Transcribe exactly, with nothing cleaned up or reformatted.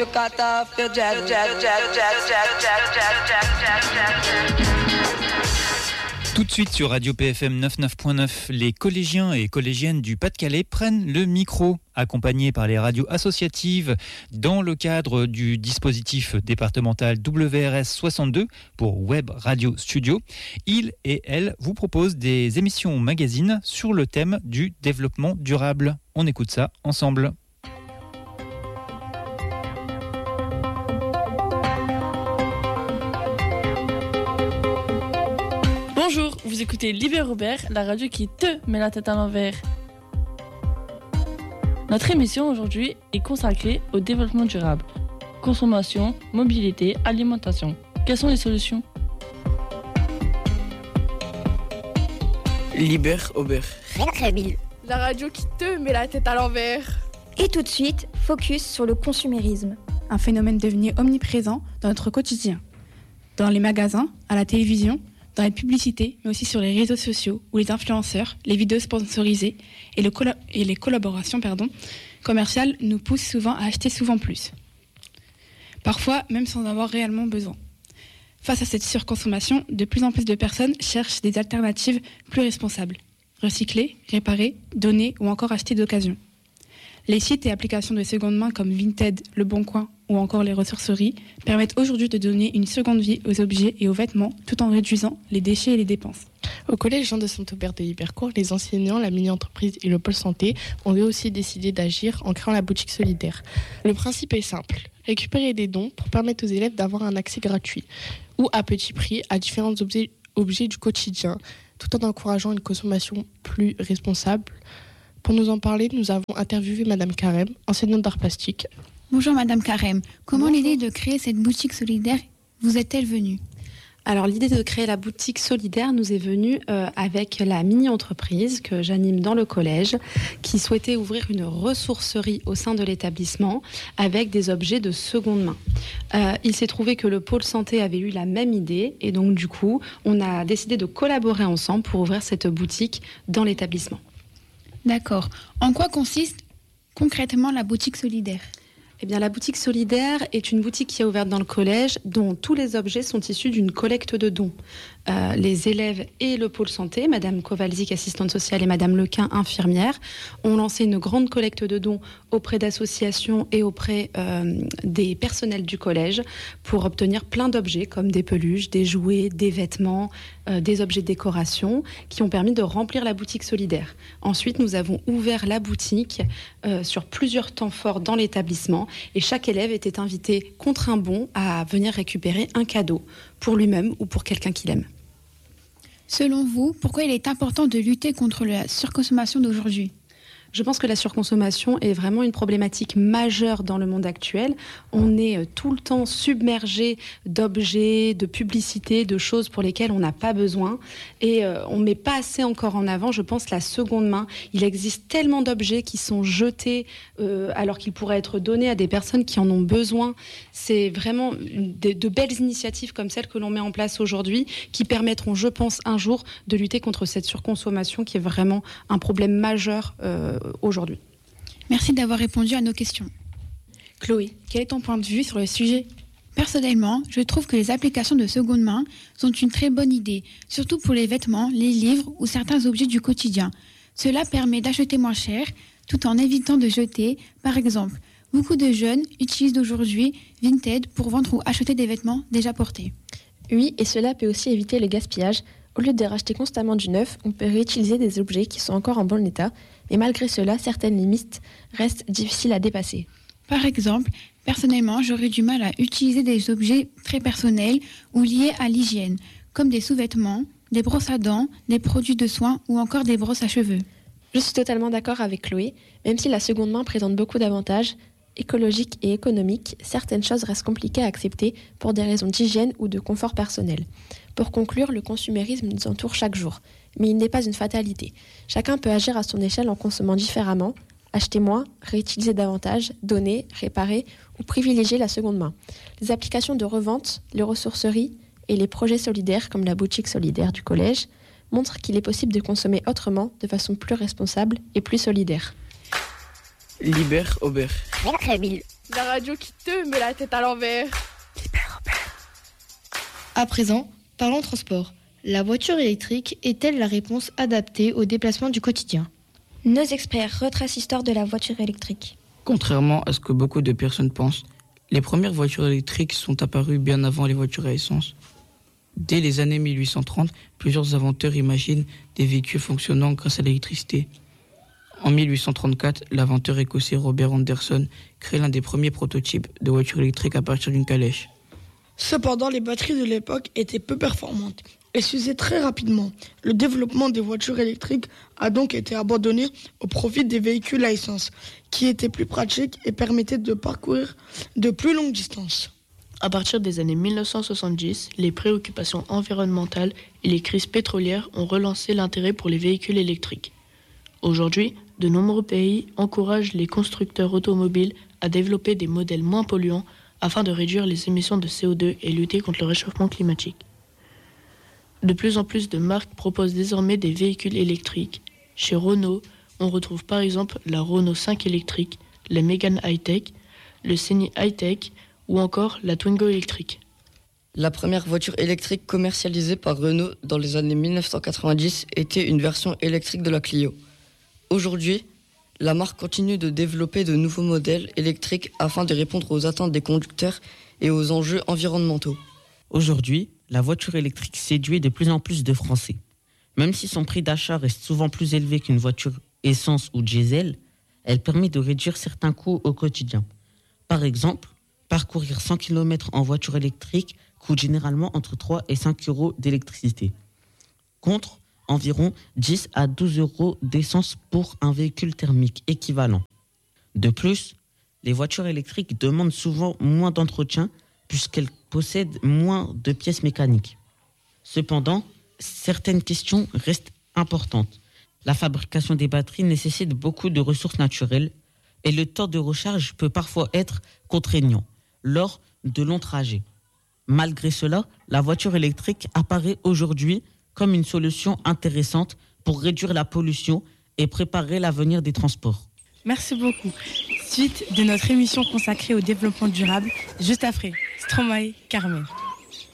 Tout de suite sur Radio P F M quatre-vingt-neuf point neuf, les collégiens et collégiennes du Pas-de-Calais prennent le micro, accompagnés par les radios associatives dans le cadre du dispositif départemental W R S soixante-deux pour Web Radio Studio. Ils et elles vous proposent des émissions magazines sur le thème du développement durable. On écoute ça ensemble. Bonjour, vous écoutez Liber Robert, la radio qui te met la tête à l'envers. Notre émission aujourd'hui est consacrée au développement durable. Consommation, mobilité, alimentation. Quelles sont les solutions ? Liber Robert. La radio qui te met la tête à l'envers. Et tout de suite, focus sur le consumérisme. Un phénomène devenu omniprésent dans notre quotidien. Dans les magasins, à la télévision, dans les publicités, mais aussi sur les réseaux sociaux où les influenceurs, les vidéos sponsorisées et, le colla- et les collaborations pardon, commerciales nous poussent souvent à acheter souvent plus. Parfois, même sans avoir réellement besoin. Face à cette surconsommation, de plus en plus de personnes cherchent des alternatives plus responsables. Recycler, réparer, donner ou encore acheter d'occasion. Les sites et applications de seconde main comme Vinted, Le Bon Coin ou encore les ressourceries permettent aujourd'hui de donner une seconde vie aux objets et aux vêtements tout en réduisant les déchets et les dépenses. Au collège Jean de Saint-Aubert de Hypercourt, les enseignants, la mini-entreprise et le pôle santé ont eux aussi décidé d'agir en créant la boutique solidaire. Le principe est simple, récupérer des dons pour permettre aux élèves d'avoir un accès gratuit ou à petit prix à différents objets, objets du quotidien, tout en encourageant une consommation plus responsable. Pour nous en parler, nous avons interviewé Madame Carême, enseignante d'art plastique. Bonjour Madame Carême, comment Bonjour. L'idée de créer cette boutique solidaire vous est-elle venue ? Alors l'idée de créer la boutique solidaire nous est venue euh, avec la mini-entreprise que j'anime dans le collège qui souhaitait ouvrir une ressourcerie au sein de l'établissement avec des objets de seconde main. Euh, il s'est trouvé que le pôle santé avait eu la même idée et donc du coup on a décidé de collaborer ensemble pour ouvrir cette boutique dans l'établissement. D'accord. En quoi consiste concrètement la boutique solidaire ? Eh bien, la boutique solidaire est une boutique qui est ouverte dans le collège dont tous les objets sont issus d'une collecte de dons. Euh, les élèves et le pôle santé, Madame Kowalczyk, assistante sociale, et Madame Lequin, infirmière, ont lancé une grande collecte de dons auprès d'associations et auprès euh, des personnels du collège pour obtenir plein d'objets comme des peluches, des jouets, des vêtements, euh, des objets de décoration qui ont permis de remplir la boutique solidaire. Ensuite, nous avons ouvert la boutique euh, sur plusieurs temps forts dans l'établissement et chaque élève était invité contre un bon à venir récupérer un cadeau pour lui-même ou pour quelqu'un qu'il aime. Selon vous, pourquoi il est important de lutter contre la surconsommation d'aujourd'hui ? Je pense que la surconsommation est vraiment une problématique majeure dans le monde actuel. On est tout le temps submergé d'objets, de publicités, de choses pour lesquelles on n'a pas besoin. Et euh, on ne met pas assez encore en avant, je pense, la seconde main. Il existe tellement d'objets qui sont jetés euh, alors qu'ils pourraient être donnés à des personnes qui en ont besoin. C'est vraiment de, de belles initiatives comme celles que l'on met en place aujourd'hui qui permettront, je pense, un jour de lutter contre cette surconsommation qui est vraiment un problème majeur euh, aujourd'hui. Merci d'avoir répondu à nos questions. Chloé, quel est ton point de vue sur le sujet ? Personnellement, je trouve que les applications de seconde main sont une très bonne idée, surtout pour les vêtements, les livres ou certains objets du quotidien. Cela permet d'acheter moins cher, tout en évitant de jeter. Par exemple, beaucoup de jeunes utilisent aujourd'hui Vinted pour vendre ou acheter des vêtements déjà portés. Oui, et cela peut aussi éviter le gaspillage. Au lieu de racheter constamment du neuf, on peut réutiliser des objets qui sont encore en bon état, mais malgré cela, certaines limites restent difficiles à dépasser. Par exemple, personnellement, j'aurais du mal à utiliser des objets très personnels ou liés à l'hygiène, comme des sous-vêtements, des brosses à dents, des produits de soins ou encore des brosses à cheveux. Je suis totalement d'accord avec Chloé, même si la seconde main présente beaucoup d'avantages écologiques et économiques, certaines choses restent compliquées à accepter pour des raisons d'hygiène ou de confort personnel. Pour conclure, le consumérisme nous entoure chaque jour, mais il n'est pas une fatalité. Chacun peut agir à son échelle en consommant différemment, acheter moins, réutiliser davantage, donner, réparer ou privilégier la seconde main. Les applications de revente, les ressourceries et les projets solidaires comme la boutique solidaire du collège montrent qu'il est possible de consommer autrement, de façon plus responsable et plus solidaire. Liber Robert. La radio qui te met la tête à l'envers. À présent, parlons transport. La voiture électrique est-elle la réponse adaptée aux déplacements du quotidien ? Nos experts retracent l'histoire de la voiture électrique. Contrairement à ce que beaucoup de personnes pensent, les premières voitures électriques sont apparues bien avant les voitures à essence. Dès les années mille huit cent trente, plusieurs inventeurs imaginent des véhicules fonctionnant grâce à l'électricité. En mille huit cent trente-quatre, l'inventeur écossais Robert Anderson crée l'un des premiers prototypes de voitures électriques à partir d'une calèche. Cependant, les batteries de l'époque étaient peu performantes et s'usaient très rapidement. Le développement des voitures électriques a donc été abandonné au profit des véhicules à essence, qui étaient plus pratiques et permettaient de parcourir de plus longues distances. À partir des années mille neuf cent soixante-dix, les préoccupations environnementales et les crises pétrolières ont relancé l'intérêt pour les véhicules électriques. Aujourd'hui, de nombreux pays encouragent les constructeurs automobiles à développer des modèles moins polluants afin de réduire les émissions de C O deux et lutter contre le réchauffement climatique. De plus en plus de marques proposent désormais des véhicules électriques. Chez Renault, on retrouve par exemple la Renault cinq électrique, la Mégane High-Tech, le Scénie High-Tech ou encore la Twingo électrique. La première voiture électrique commercialisée par Renault dans les années mille neuf cent quatre-vingt-dix était une version électrique de la Clio. Aujourd'hui, la marque continue de développer de nouveaux modèles électriques afin de répondre aux attentes des conducteurs et aux enjeux environnementaux. Aujourd'hui, la voiture électrique séduit de plus en plus de Français. Même si son prix d'achat reste souvent plus élevé qu'une voiture essence ou diesel, elle permet de réduire certains coûts au quotidien. Par exemple, parcourir cent kilomètres en voiture électrique coûte généralement entre trois et cinq euros d'électricité, contre environ dix à douze euros d'essence pour un véhicule thermique équivalent. De plus, les voitures électriques demandent souvent moins d'entretien puisqu'elles possèdent moins de pièces mécaniques. Cependant, certaines questions restent importantes. La fabrication des batteries nécessite beaucoup de ressources naturelles et le temps de recharge peut parfois être contraignant lors de longs trajets. Malgré cela, la voiture électrique apparaît aujourd'hui comme une solution intéressante pour réduire la pollution et préparer l'avenir des transports. Merci beaucoup. Suite de notre émission consacrée au développement durable, juste après Stromae, Carmen.